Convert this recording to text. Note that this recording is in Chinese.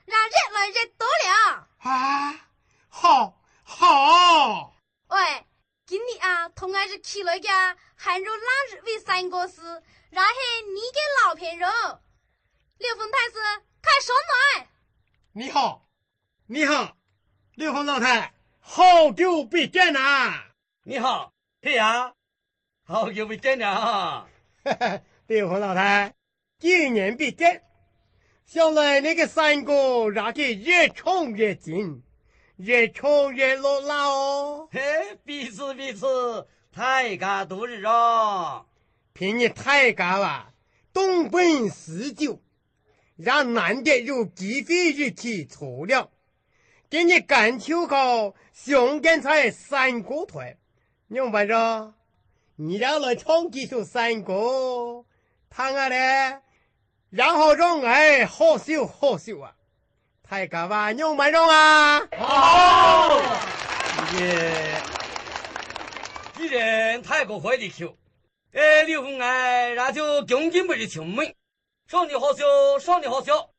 让人来人多了。 啊，好。 喂，今年啊，同样是去了个韩肉腊日为三个事，然后你给老片肉。刘凤太师，看什么？ 你好，刘凤老太，好久不见呐！ 你好，嘿呀，好久不见了啊！ 刘凤老太，几年不见，想来那个三个让给越冲越近，越冲越热闹哦。 嘿，彼此，大家度日啊！ 凭你太家啊，东奔西救，让难得有机会一起错了，给你干秋高熊干菜三个团，明白着？你让来唱几首山歌，唱啊嘞，然后让爱好秀啊！太家吧，明白着啊？ 好，耶！既然太过会的球，刘凤爱，那就恭敬不是球门，上你好笑，